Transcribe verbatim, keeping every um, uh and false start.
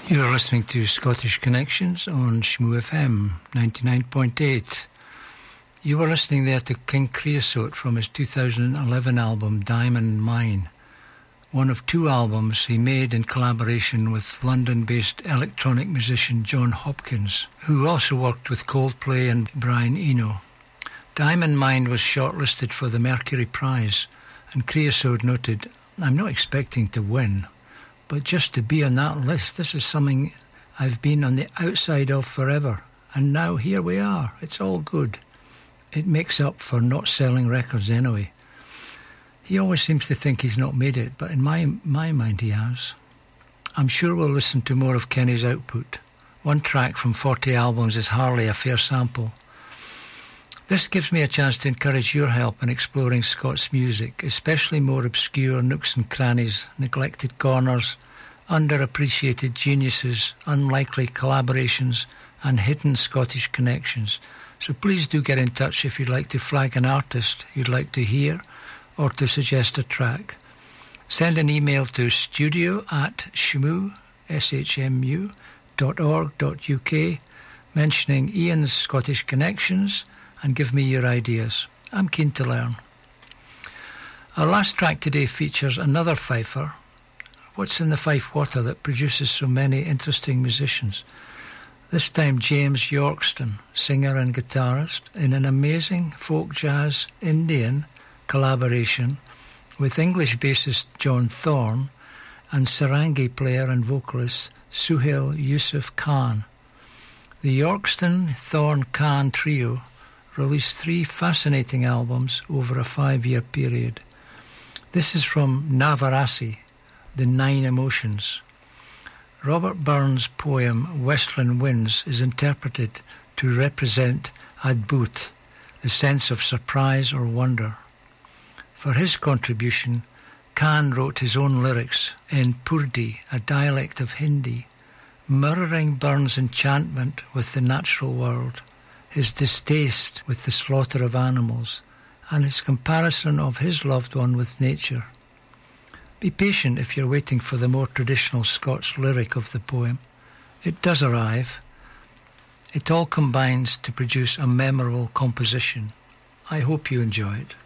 You're listening to Scottish Connections on Shmoo F M ninety-nine point eight. You were listening there to King Creosote from his two thousand eleven album Diamond Mine, one of two albums he made in collaboration with London-based electronic musician John Hopkins, who also worked with Coldplay and Brian Eno. Diamond Mine was shortlisted for the Mercury Prize, and Creosote noted, "I'm not expecting to win, but just to be on that list, this is something I've been on the outside of forever, and now here we are. It's all good. It makes up for not selling records anyway." He always seems to think he's not made it, but in my my mind he has. I'm sure we'll listen to more of Kenny's output. One track from forty albums is hardly a fair sample. This gives me a chance to encourage your help in exploring Scots music, especially more obscure nooks and crannies, neglected corners, underappreciated geniuses, unlikely collaborations, and hidden Scottish connections. So please do get in touch if you'd like to flag an artist you'd like to hear or to suggest a track. Send an email to studio at shmoo, S H M U, dot org dot U K, mentioning Ian's Scottish Connections, and give me your ideas. I'm keen to learn. Our last track today features another Fifer. What's in the Fife water that produces so many interesting musicians? This time James Yorkston, singer and guitarist, in an amazing folk jazz Indian collaboration with English bassist John Thorne and Sarangi player and vocalist Suhail Yusuf Khan. The Yorkston Thorne Khan trio released three fascinating albums over a five-year period. This is from Navarasi, The Nine Emotions. Robert Burns' poem Westland Winds is interpreted to represent Adbut, the sense of surprise or wonder. For his contribution, Khan wrote his own lyrics in Purdi, a dialect of Hindi, mirroring Burns' enchantment with the natural world, his distaste with the slaughter of animals, and his comparison of his loved one with nature. Be patient if you're waiting for the more traditional Scots lyric of the poem. It does arrive. It all combines to produce a memorable composition. I hope you enjoy it.